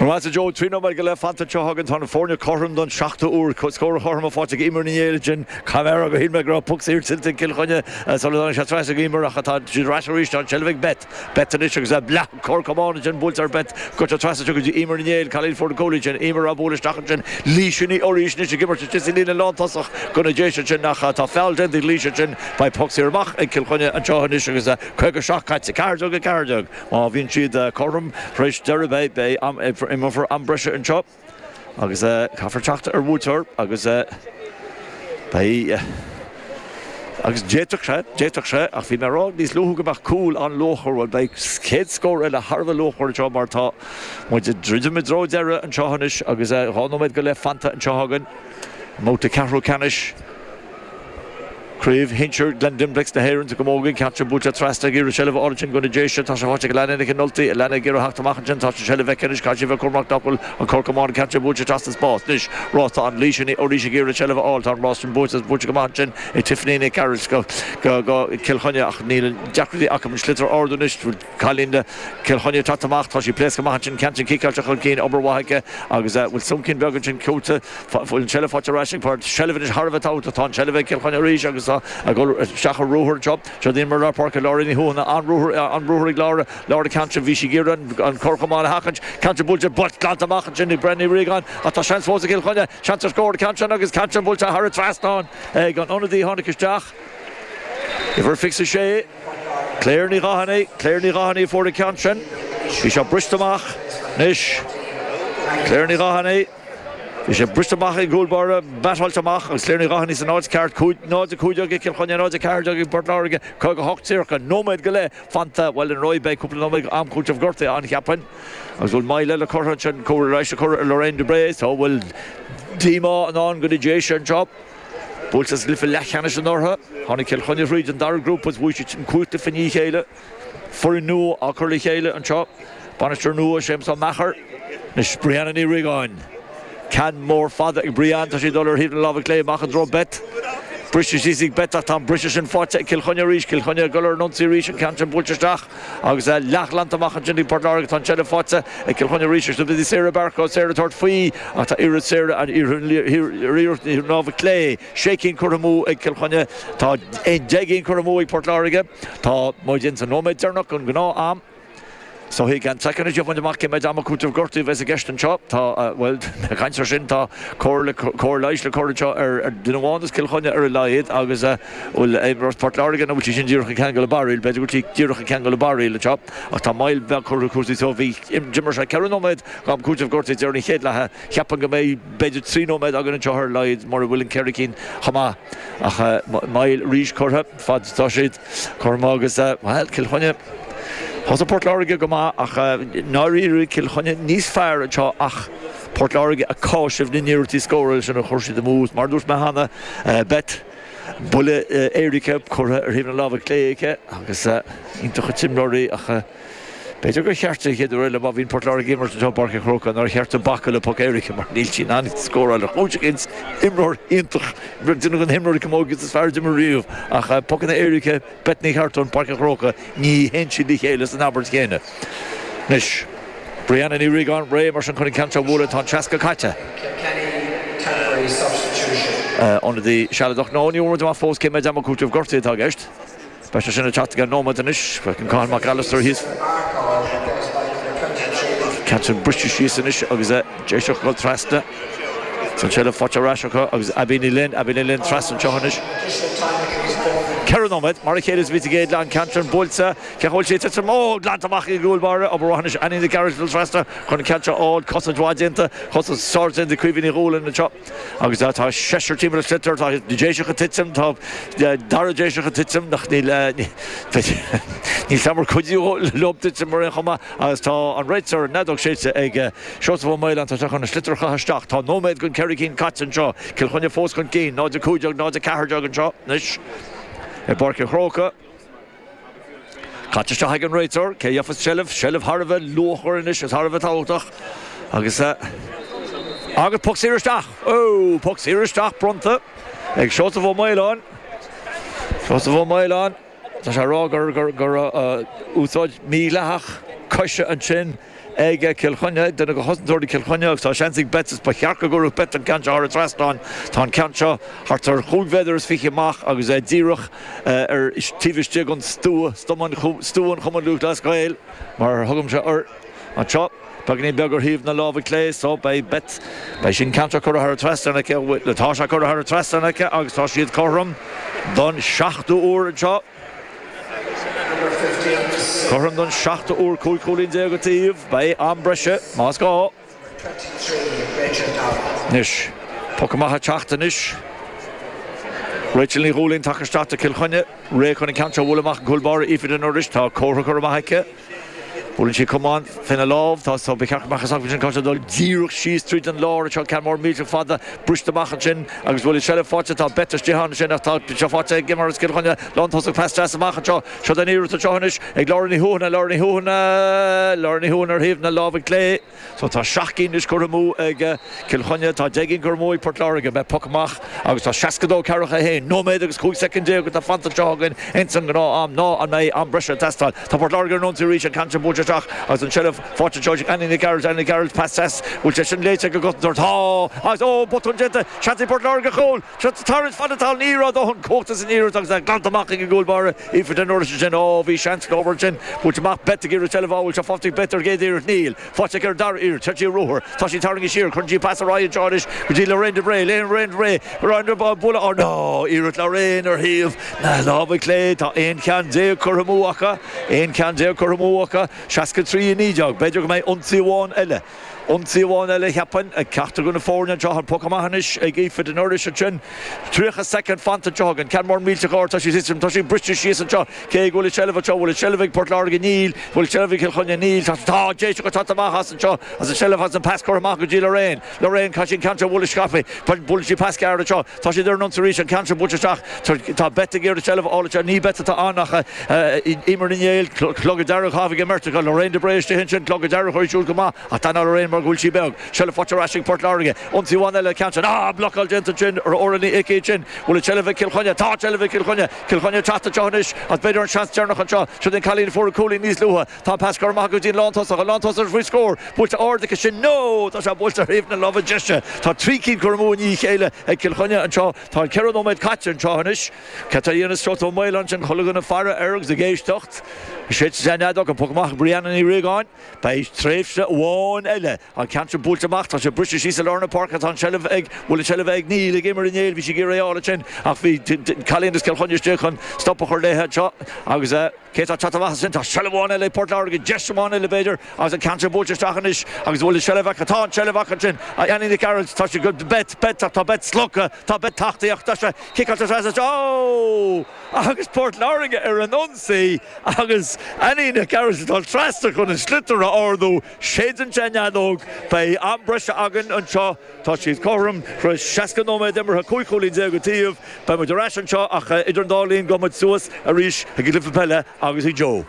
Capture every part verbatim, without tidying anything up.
Mas Joe Trino me go le fanta tehagan tána fórne chom don seachta úr scóir chorma fáte imar na éilegin camera go hí me gra puxíir tilta cilchonne solidán se tres imar a chatá ráisiéis an Shelvig bet bet is agus a bla cor comáin bultar bet go a tres go imar na éil chalín for college imar a bóla stachan líisina oríisna se gimar te lína látasach gona déisi sin nach tá felden di líise sin bei poxíarmach ag cilchonne an tehanis agus a chuige seachchaid sa cardog a cardog má bhíonn siad chom rééis deirbe bei am imar for Ambrusha and chop agus uh cafer teachta ar bhútar agus uh bei agus jéitach sé jéitach sé ach bhí marrá níos luthúgamach cool an lochar bhil bei céad scór eile Harbh lochar teo mar tá muid dridim mit dro deire an tehanis agus uh hánomid go le fanta an tehagan móta ceathrú canis Crave Hincher Glendimbrix the Herons to Gomogin catch Butcher Trasta Giro Shelva Origin going to Jason Tasha Hotchik Lana Nicanulti Lana Giro Haktamachan Tasha Shelvekanish Kachiva Cormac Doppel and Corkamon catch Butcher Trasta's boss Nish Roth on Leishani Orisha Giro Shelva Alton Ross and Butcher's Butcher Gamachan a Tiffany Carrots go go go Kilhonia Neil Jackie Akam Schlitter Ordonish with Kalinda Kilhonia Tatamach Tashi Place Gamachan Kanchan Kika Chakin Oberwahike Agaza with Sumkin Bergachin Kota for Shelva Rashing part Shelvinish Harvat out of Ton Shelva Kilhonia Risha a go Shachar Ruher job so the Murra Park Laurie Huna on Ruher on Ruher Laura Laura Cancha Vichy Giran on Corcoman Hackage Cancha Bulger but Glanta Machin Brenny Regan at the chance was a Kilhonia chance scored Cancha Nuggets Cancha Bulger Harrit Faston got none of the Honikish Dach if we're fix a shay Claire Nirahani Claire Nirahani for the Canchan Bishop Bristamach Nish Claire Nirahani Is a Bristamach in Goulbar, Bathaltamach, and Slirny Rahan is an odds card, Nod the Kujog, Kilhonia, Nod the Cardog, Portlarga, Koga Hock Circa, Nomad Gale, Fanta, well in Roy Bay, couple of Nomad, Am Kuch of Gorte, on Capan, as well Mila Corrach and Corrach, Lorraine de Bray, so will Dima and on good Jason job. Bulls Liffel Lachanish and Norha, Honey Kilhonia region, Dar group was Wichich and Kut the Fini Hale, for a new Ackerly Hale and Chop, Banister Nu, Shemson Macher, Nish Brianna Rigon. Can more father Brian to dollar hidden love clay mach draw bet British is bet at Tom British and fought Kilhonia Reach Kilhonia Guller Nunci Reach and Canton Bulcherdach agus a Lachland to mach Jenny Portlarg on Chella Fotza and Kilhonia Reach to the Sarah Barco Sarah Tort Fee at Irid Sarah and Irid Nova Clay shaking Kuramu and Kilhonia ta jagging Kuramu Portlarg ta Mojins and Nomad Turnok and Gno Am. So he can second a job on the market by Damakut of Gorty as a guest and chop. Ta well, cancer shin ta Corla Corla Corla or didn't want to kill Honya or Lied. Agaza will Ambrose Portlargan, which is in Jurek Kangal Barrel, but which Jurek Kangal Barrel chop. At a mile back or Kursi so we Jimmers like Caronomed, come Kut of Gorty journey head la Hapangamay, Bedit Sino med, I'm going to her Lied, more willing Kerrikin, Hama, a mile reach Corha, Fad Toshit, Cormagas, well, kill Honya. Has a Portlarga goma ach Nari Kilhonia níos fear atá ach Portlarga a cáis of the nearity scorers and a chorsi the moves Mardus Mahana bet bulle Erika Corra or even lava Clayke agus into Chimnori ach Better go cheartta chéad réile má bhín Portlarga mar tá Barca Croca nar cheartta bacail puc Erika mar níl sin an scóra le chóigins imrór intach duna an himróir comógus is fear dim riomh ach puc na Erika betní cheartta Barca Croca ní hen sin dí chéile an Abert chéine. Nis Brianna ní Rigan Ray mar sin chunig cancha bhla tá Chaska Caite. Temporary substitution. Uh, under the Shaladach Nóí úr má fós cé méid am cút of Gorty tá gist. Best sin a chat gan nómad inis, can call McAllister his Catching British inis agus a Jason go Trasta. So Chella Focha Rashaka agus Abini Lynn, Abini Lynn Trastan Chohanish. Keronomet, Marikedes Vitigate Land Cantron Bolsa, Kaholchi Tetamo, Glantamach Gulbar, Oberonish, and in the garage will Trasta, can catch all Cottage Wadenta, Cottage Swords in the Quivini rule in the chop. Agus that has Cheshire team of Slitter, the Jason Titsum, top the Dara Jason Titsum, Ni Summer could you lob Titsum Marehoma, as ta on right sir, Nadok Shades egg, shots of a mile and to on a Slitter Hastach, Ta Nomad good carry King Cats and Shaw, Kilhonia Fos con Gain, not the Kujog, not the Carjog and Shaw, Nish. A Barca Croca Catch a Hagan Rater, Kayafas Shelf, Shelf Harva, Locher and Ish, Harva Tautach. Agasa Agat Poxiristach. Oh, Poxiristach, Bronta. Egg shots of a mile on. Shots of a mile on. Tasha Roger, Gura, Uthoj, Milach, caiise an sin ag Kilchonne, duna go hosantóirí Kilchonne agus tá seansig betas ba chearca gurú bet an ceanse ar a trastáin tá an ceanse thart ar chúgvéidir is fiche amach agus é díirech ar tíbhiste an stúa stúan chuman luúcht les gail mar thugam se ar an seo Pagní begur híomh na lábh clé so bei bet bei sin ceanse chu ar a trastánacha le tá se chu ar a trastánacha agus tá siad chom don seachtú uair an seo Corran don seachta úr cúlcúlín dé go tíomh bei Ambreise más gá Nis Pocamatha teachta nis Rachel ní rúlín tachastáta Kilchonne ré chun ceanse bhfulamach an gúlbáir ifid an oris tá córa chu amaice Búlinn si cumán finna láb tá so becheachmachchas ag sin cáte dul díirech sí Street an láir seo cean mór míte fada brúisteach an sin agus bhfuil seile fáte tá betastíán sin tá se fáte gimar is Kilchonne lánthos pestras amach an seo seo den íú teáis ag láirní húna láirní húna láirní húna ar híomh na lábh clé so tá seaachcín is chu mú ag Kilchonne tá deiginn gur móí Portláige be pocamach agus tá seacadó cearacha héin nóméid agus cúig secondé go tá fanta teágan insan gná am ná an mé an breise testáil tá Portláige nóí rí an canse búte as an shelf forte George and in the garage and the garage passes which is later go got ha as oh button jetta chanty Portlarga goal shot the torrent for the town era don quotas in era dogs that got the marking a goal bar if the Northern gen oh we chance over gen which mark bet to give a which a forty better get there Neil forte ger dar ear touchy roher touchy tarring is here country pass a Ryan George could you Lorraine de Bray Lane Rain Ray around the ball or no era Lorraine or heave na love clay ta ein can de Kuramuaka ein can de Kuramuaka Shaska trí in nídeag, beidir go méid ionsaíháin eile. Ionsaíháin eile cheapan ag ceachtar gona fórna deáhan Pocamatanis ag éifid an oris sin. Tríocha second fanta deágan, cean mór mílte gáir tá sí system, tá sí briste síos an seo. Cé bhfuil seileh seo, bhfuil seileh Portlarga Níl, bhfuil seileh Kilchonne Níl, tá déis go tá amach an seo, as a seileh as an pascóir amach go dí Lorraine. Lorraine cá sin canse bhfuil scapi, bhfuil sí pascar an seo, tá sí ar nonsaríéis an canse búteach, tá beta géir seileh ála te ní beta tá annach imar na Yale, clogad dearach hafig a merta go Lorraine de Bray hin sin clogad dearach chuir siúil go má, a tá ná Lorraine mar gúil sí beg, seileh fáte rashing Portlarga, ionsaíháin eile canse, ah, blockal genta sin, ar orlaní ici sin, bhfuil seileh Kilchonne, tá seileh Kilchonne, Kilchonne chata teáis, as beidir an chance dearnach an seo, so den chalín fór cúlí níos luha, tá pascar amach go dtín lántasach, a lántasach frí scór, búilte ordacha sin, no, tá se búilte riomh na lova deise, tá trí cín chumú ní chéile ag Kilchonne an seo, tá ceann óméid caite an teáis, Catalíana Strotto Mailan sin chulagan na fara args a géistecht, sé zeadach an Pocamach Brianna ní rigáin, bei tréifse bháin eile, an canse búlteach, tá sé briste sí sa Lorna Park, tá seileh ag, bhfuil seileh ag níl ag imar in éil, bhí sé gé réála sin, ach bhí Calíon is Kilchonne chun stoppa chuir léthe seo, agus cé tá chatamach sin, tá seilehháin eile Portlarga deismáin eile beidir, agus an canse búlteachchanis, agus bhfuil seileh tá seileh sin, a aní na garage tá sé go bet bet tá bet slocca, tá bet tachtaíocht tá sé ciceáil tá ó agus Portlarga ar an ionsaí agus aní na garage tá trasta chun an slitar a ordú séan teanadóg bei Ambreise agan an seo tá siad chom chu seaca nóméid imar a cúicúlín dé go tíomh bei mu deéis an seo ach idir an dálíonn gomad suas a ríis a go lifa pelle agus i Joe.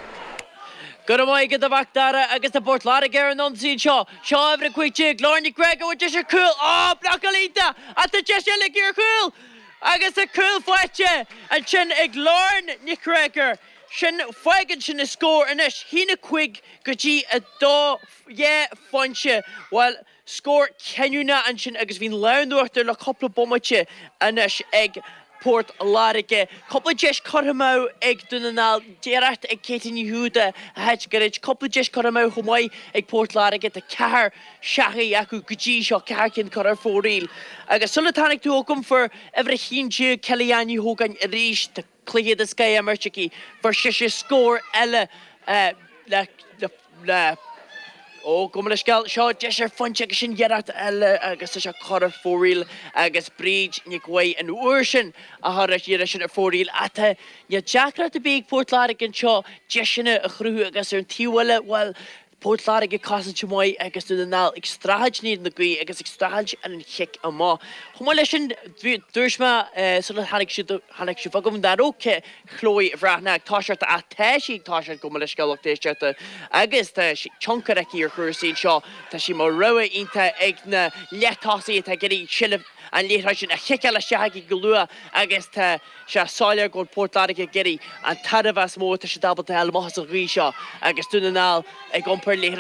Good morning, get the back there against the Portlarga Garen on scene shot. Shaw every quick check, Lorne Gregor with just a cool. Oh, Blackalita at the Cheshire like you're cool. Against a cool fletcher and chin ig Lorne Nick Gregor. Shin Fagan shin a score and ish. Hina quick Gaji a do yeah funche while score can you not and shin agus been learned after a couple of bommache and ish egg. Portlarga couple of just cut him out ag dunanal Gerard ag Katie Yehuda a hedge garage couple of just cut him out humai ag Portlarga the car shahi aku guji sho car can cut her for real agus sultanic to come for every hinge Kellyanne Hogan reach to clear the sky emerchiki for shish score ella uh la la Oh, come on, Scal. Shaw, Jesher, fun check sin Gerard Elle, agus is a cutter for real, agus Bridge, Nick Way, and Urshan, a harach Yerishin for real. Ata, ya Jackra the big Portlarga and Shaw, Jeshina, a crew, agus and Tiwella, well. Portlarga casan chumoi agus to the nal extrahaj need the gui agus extrahaj and hick a ma. Humalishin durshma sort of hanik should hanik shufagum that okay Chloe Vrahnak Tasha at Tashi Tasha Gumaliska look this chat agus the chunkareki or Kursin Shaw Tashi Moroa into Egna Letasi to get chill an léthra sin a chiceile seaigh go lua agus tá se sáile go Portláige geirí an tadamh mó tá se dabalta heil maithas a rí seo agus dúna ná ag gompur léthra